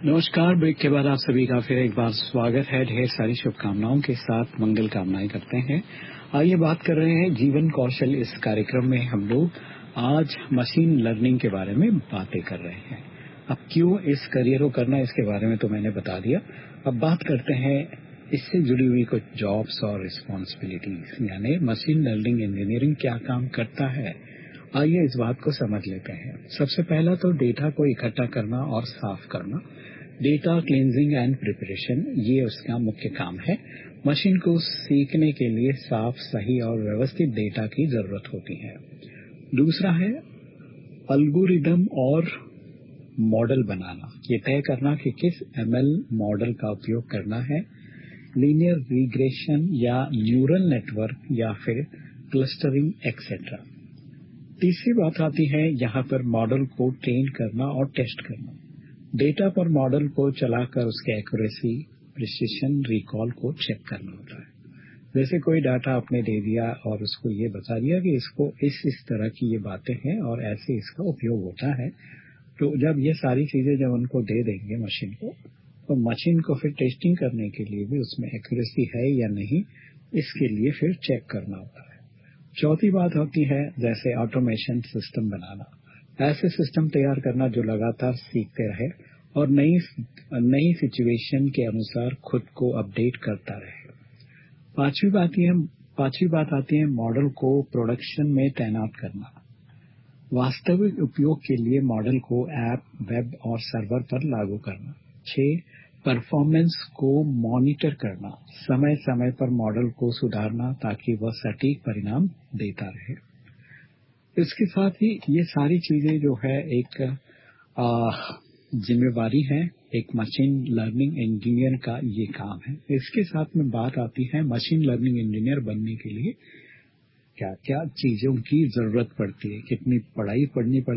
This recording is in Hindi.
नमस्कार। ब्रेक के बाद आप सभी का फिर एक बार स्वागत है। ढेर सारी शुभकामनाओं के साथ मंगल कामनाएं करते हैं। आइए बात कर रहे हैं जीवन कौशल। इस कार्यक्रम में हम लोग आज मशीन लर्निंग के बारे में बातें कर रहे हैं। अब क्यों इस करियर को करना, इसके बारे में तो मैंने बता दिया। अब बात करते हैं इससे जुड़ी हुई कुछ जॉब्स और रिस्पॉन्सिबिलिटीज, यानी मशीन लर्निंग इंजीनियरिंग क्या काम करता है। आइए इस बात को समझ लेते हैं। सबसे पहला तो डेटा को इकट्ठा करना और साफ करना। डेटा क्लींजिंग एंड प्रिपरेशन, ये उसका मुख्य काम है। मशीन को सीखने के लिए साफ, सही और व्यवस्थित डेटा की जरूरत होती है। दूसरा है एल्गोरिदम और मॉडल बनाना, ये तय करना कि किस एमएल मॉडल का उपयोग करना है, लीनियर रिग्रेशन या न्यूरल नेटवर्क या फिर क्लस्टरिंग एक्सेट्रा। तीसरी बात आती है यहाँ पर मॉडल को ट्रेन करना और टेस्ट करना। डेटा पर मॉडल को चलाकर उसके एक्यूरेसी, प्रिसिशन, रिकॉल को चेक करना होता है। जैसे कोई डाटा आपने दे दिया और उसको ये बता दिया कि इसको इस तरह की ये बातें हैं और ऐसे इसका उपयोग होता है, तो जब ये सारी चीजें जब उनको दे देंगे मशीन को, तो मशीन को फिर टेस्टिंग करने के लिए भी उसमें एक्यूरेसी है या नहीं, इसके लिए फिर चेक करना होता है। चौथी बात होती है जैसे ऑटोमेशन सिस्टम बनाना, ऐसे सिस्टम तैयार करना जो लगातार सीखते रहे और नई सिचुएशन के अनुसार खुद को अपडेट करता रहे। पांचवी बात आती है मॉडल को प्रोडक्शन में तैनात करना। वास्तविक उपयोग के लिए मॉडल को ऐप, वेब और सर्वर पर लागू करना। 6. परफॉर्मेंस को मॉनिटर करना, समय समय पर मॉडल को सुधारना ताकि वह सटीक परिणाम देता रहे। इसके साथ ही ये सारी चीजें जो है एक जिम्मेवारी है एक मशीन लर्निंग इंजीनियर का, ये काम है। इसके साथ में बात आती है मशीन लर्निंग इंजीनियर बनने के लिए क्या क्या चीजों की जरूरत पड़ती है, कितनी पढ़ाई पढ़नी पड़ती है।